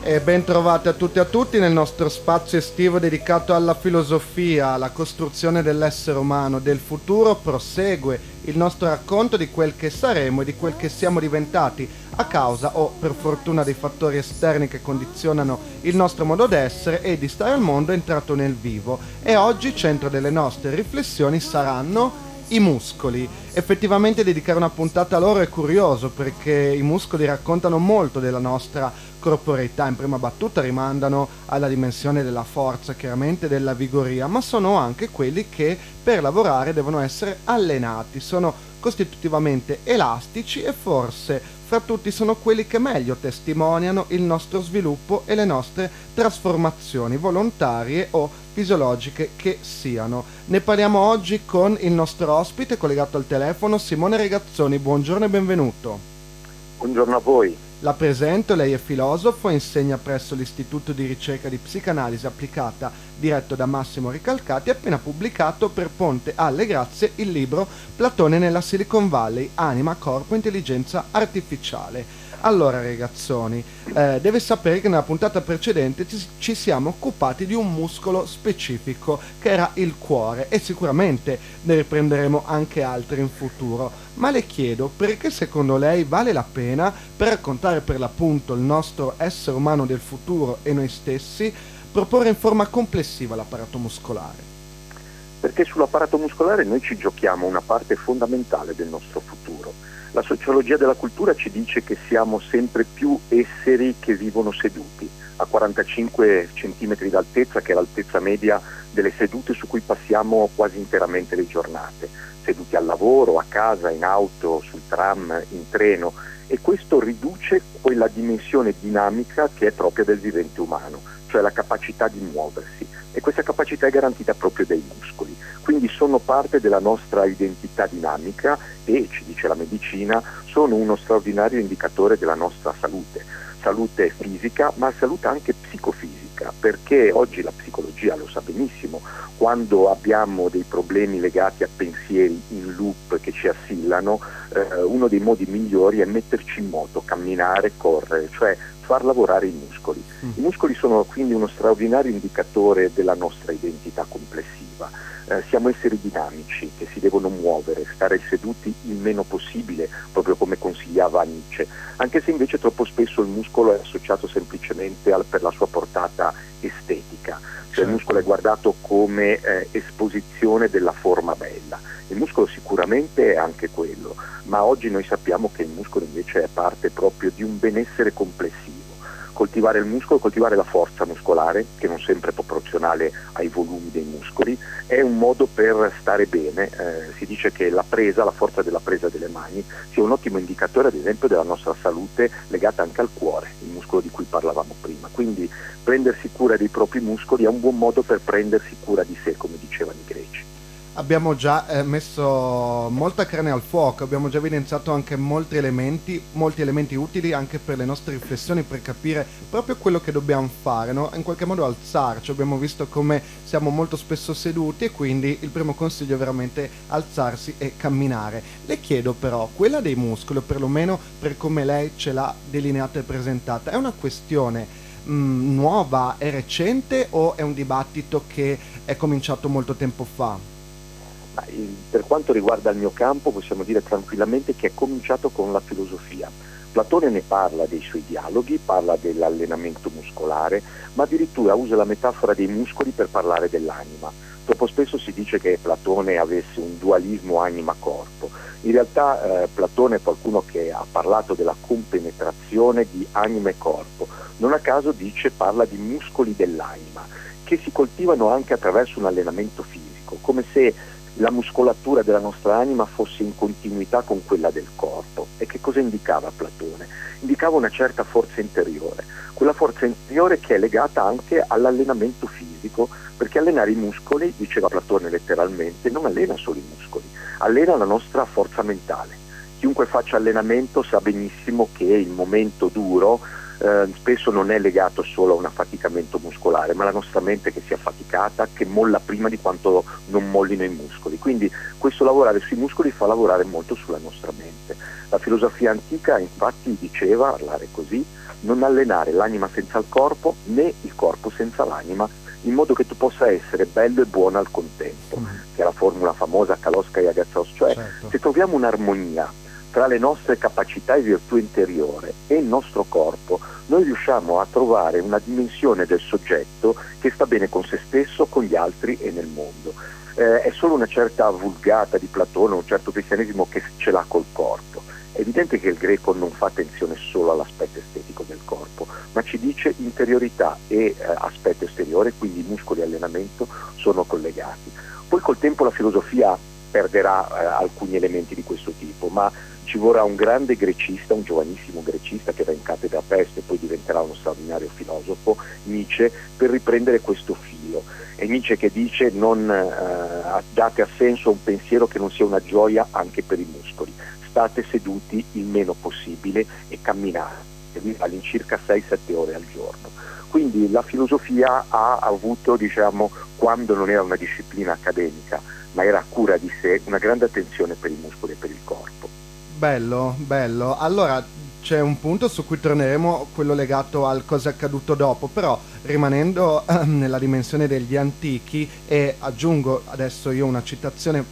E ben trovati a tutti e a tutti nel nostro spazio estivo dedicato alla filosofia, alla costruzione dell'essere umano, del futuro. Prosegue il nostro racconto di quel che saremo e di quel che siamo diventati a causa o per fortuna dei fattori esterni che condizionano il nostro modo d'essere e di stare al mondo entrato nel vivo. E oggi centro delle nostre riflessioni saranno i muscoli. Effettivamente dedicare una puntata a loro è curioso perché i muscoli raccontano molto della nostra corporeità. In prima battuta rimandano alla dimensione della forza, chiaramente della vigoria, ma sono anche quelli che per lavorare devono essere allenati, sono costitutivamente elastici e forse fra tutti sono quelli che meglio testimoniano il nostro sviluppo e le nostre trasformazioni volontarie o fisiologiche che siano. Ne parliamo oggi con il nostro ospite collegato al telefono, Simone Regazzoni. Buongiorno e benvenuto. Buongiorno a voi. La presento, lei è filosofo, insegna presso l'Istituto di Ricerca di Psicanalisi Applicata diretto da Massimo Ricalcati e ha appena pubblicato per Ponte alle Grazie il libro Platone nella Silicon Valley, Anima, Corpo, Intelligenza Artificiale. Allora ragazzoni, deve sapere che nella puntata precedente ci siamo occupati di un muscolo specifico che era il cuore e sicuramente ne riprenderemo anche altri in futuro, ma le chiedo perché secondo lei vale la pena per raccontare per l'appunto il nostro essere umano del futuro e noi stessi proporre in forma complessiva l'apparato muscolare? Perché sull'apparato muscolare noi ci giochiamo una parte fondamentale del nostro futuro. La sociologia della cultura ci dice che siamo sempre più esseri che vivono seduti, a 45 centimetri d'altezza, che è l'altezza media delle sedute su cui passiamo quasi interamente le giornate, seduti al lavoro, a casa, in auto, sul tram, in treno, e questo riduce quella dimensione dinamica che è propria del vivente umano, cioè la capacità di muoversi, e questa capacità è garantita proprio dai muscoli. Quindi sono parte della nostra identità dinamica e, ci dice la medicina, sono uno straordinario indicatore della nostra salute fisica, ma salute anche psicofisica, perché oggi la psicologia lo sa benissimo, quando abbiamo dei problemi legati a pensieri in loop che ci assillano, uno dei modi migliori è metterci in moto, camminare, correre, cioè far lavorare i muscoli. I muscoli sono quindi uno straordinario indicatore della nostra identità complessiva. Siamo esseri dinamici che si devono muovere, stare seduti il meno possibile, proprio come consigliava Nietzsche, anche se invece troppo spesso il muscolo è associato semplicemente per la sua portata estetica, cioè il muscolo è guardato come esposizione della forma bella. Il muscolo sicuramente è anche quello, ma oggi noi sappiamo che il muscolo invece è parte proprio di un benessere complessivo. Coltivare il muscolo, coltivare la forza muscolare, che non sempre è proporzionale ai volumi dei muscoli, è un modo per stare bene. Si dice che la forza della presa delle mani, sia un ottimo indicatore ad esempio della nostra salute legata anche al cuore, il muscolo di cui parlavamo prima. Quindi prendersi cura dei propri muscoli è un buon modo per prendersi cura di sé, come dicevano i greci. Abbiamo già messo molta carne al fuoco, abbiamo già evidenziato anche molti elementi utili anche per le nostre riflessioni, per capire proprio quello che dobbiamo fare, no? In qualche modo alzarci. Abbiamo visto come siamo molto spesso seduti e quindi il primo consiglio è veramente alzarsi e camminare. Le chiedo però, quella dei muscoli, o perlomeno per come lei ce l'ha delineata e presentata, è una questione nuova, è recente o è un dibattito che è cominciato molto tempo fa? Per quanto riguarda il mio campo possiamo dire tranquillamente che è cominciato con la filosofia. Platone ne parla dei suoi dialoghi, parla dell'allenamento muscolare, ma addirittura usa la metafora dei muscoli per parlare dell'anima. Troppo spesso si dice che Platone avesse un dualismo anima-corpo. In realtà Platone è qualcuno che ha parlato della compenetrazione di anima e corpo. Non a caso parla di muscoli dell'anima, che si coltivano anche attraverso un allenamento fisico, come se la muscolatura della nostra anima fosse in continuità con quella del corpo. E che cosa indicava Platone? Indicava una certa forza interiore, quella forza interiore che è legata anche all'allenamento fisico, perché allenare i muscoli, diceva Platone letteralmente, non allena solo i muscoli, allena la nostra forza mentale. Chiunque faccia allenamento sa benissimo che il momento duro spesso non è legato solo a un affaticamento muscolare, ma la nostra mente che si è affaticata, che molla prima di quanto non mollino i muscoli. Quindi questo lavorare sui muscoli fa lavorare molto sulla nostra mente. La filosofia antica infatti diceva, parlare così, non allenare l'anima senza il corpo né il corpo senza l'anima, in modo che tu possa essere bello e buono al contempo, che è la formula famosa Kaloskaya-Gatsos, cioè Certo. se troviamo un'armonia tra le nostre capacità e virtù interiore e il nostro corpo, noi riusciamo a trovare una dimensione del soggetto che sta bene con se stesso, con gli altri e nel mondo. È solo una certa vulgata di Platone, un certo cristianesimo che ce l'ha col corpo. È evidente che il greco non fa attenzione solo all'aspetto estetico del corpo, ma ci dice interiorità e aspetto esteriore, quindi muscoli e allenamento sono collegati. Poi col tempo la filosofia perderà alcuni elementi di questo tipo, ma ci vorrà un grande grecista, un giovanissimo grecista che va in cattedra a Peste e poi diventerà uno straordinario filosofo, Nietzsche, per riprendere questo filo. È Nietzsche che dice non date assenso a un pensiero che non sia una gioia anche per i muscoli, state seduti il meno possibile e camminate all'incirca 6-7 ore al giorno. Quindi la filosofia ha avuto, quando non era una disciplina accademica, ma era a cura di sé, una grande attenzione per i muscoli e per il corpo. Bello, bello. Allora c'è un punto su cui torneremo, quello legato al cosa è accaduto dopo, però rimanendo nella dimensione degli antichi, e aggiungo adesso io una citazione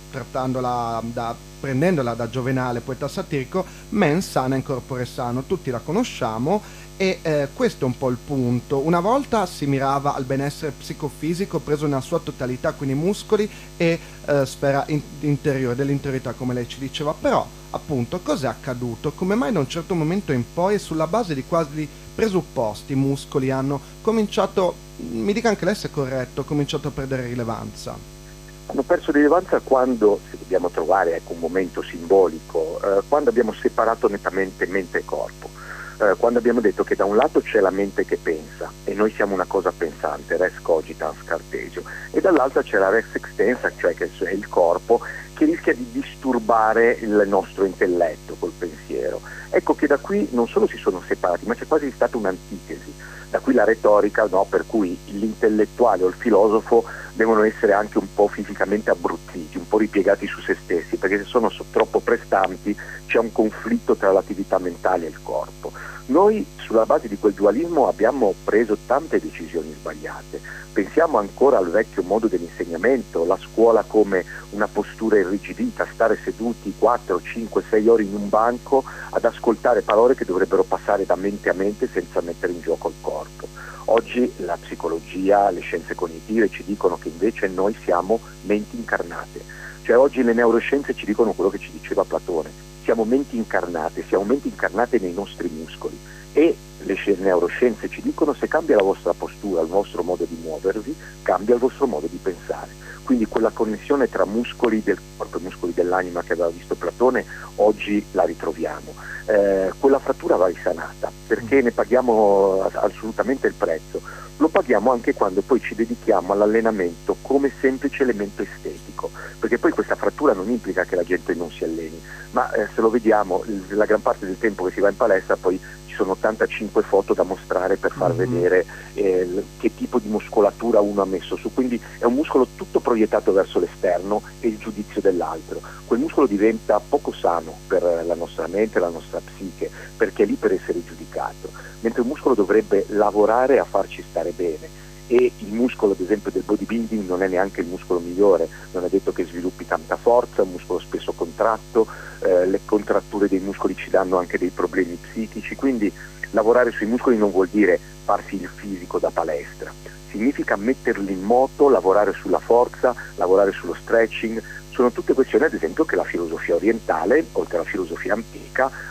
prendendola da Giovenale, poeta satirico: mens sana in corpore sano, tutti la conosciamo. E questo è un po' il punto. Una volta si mirava al benessere psicofisico preso nella sua totalità, quindi muscoli e sfera interiore, dell'interiorità, come lei ci diceva. Però, appunto, cos'è accaduto? Come mai da un certo momento in poi, sulla base di quali presupposti, i muscoli hanno cominciato, mi dica anche lei se è corretto, cominciato a perdere rilevanza? Hanno perso rilevanza quando, se dobbiamo trovare un momento simbolico, quando abbiamo separato nettamente mente e corpo. Quando abbiamo detto che da un lato c'è la mente che pensa e noi siamo una cosa pensante, res cogitans Cartesio, e dall'altra c'è la res extensa, cioè che è il corpo, che rischia di disturbare il nostro intelletto col pensiero. Ecco che da qui non solo si sono separati, ma c'è quasi stata un'antitesi. Da qui la retorica, no, per cui l'intellettuale o il filosofo devono essere anche un po' fisicamente abbruttiti, un po' ripiegati su se stessi, perché se sono troppo prestanti c'è un conflitto tra l'attività mentale e il corpo. Noi sulla base di quel dualismo abbiamo preso tante decisioni sbagliate. Pensiamo ancora al vecchio modo dell'insegnamento, la scuola come una postura irrigidita, stare seduti 4, 5, 6 ore in un banco ad ascoltare parole che dovrebbero passare da mente a mente senza mettere in gioco il corpo. Oggi la psicologia, le scienze cognitive ci dicono che invece noi siamo menti incarnate. Cioè oggi le neuroscienze ci dicono quello che ci diceva Platone. Siamo menti incarnate nei nostri muscoli, e le neuroscienze ci dicono se cambia la vostra postura, il vostro modo di muovervi, cambia il vostro modo di pensare. Quindi quella connessione tra muscoli del corpo e muscoli dell'anima che aveva visto Platone, oggi la ritroviamo. Quella frattura va risanata, perché ne paghiamo assolutamente il prezzo. Lo paghiamo anche quando poi ci dedichiamo all'allenamento come semplice elemento estetico, perché poi questa frattura non implica che la gente non si alleni, ma se lo vediamo, la gran parte del tempo che si va in palestra poi ci sono 85 foto da mostrare per far vedere che tipo di muscolatura uno ha messo su, quindi è un muscolo tutto proiettato verso l'esterno e il giudizio dell'altro. Quel muscolo diventa poco sano per la nostra mente, la nostra psiche, perché è lì per essere giudicato, mentre il muscolo dovrebbe lavorare a farci stare bene. E il muscolo, ad esempio, del bodybuilding non è neanche il muscolo migliore, non è detto che sviluppi tanta forza, è un muscolo spesso contratto, le contratture dei muscoli ci danno anche dei problemi psichici, quindi lavorare sui muscoli non vuol dire farsi il fisico da palestra, significa metterli in moto, lavorare sulla forza, lavorare sullo stretching. Sono tutte questioni, ad esempio, che la filosofia orientale, oltre alla filosofia antica,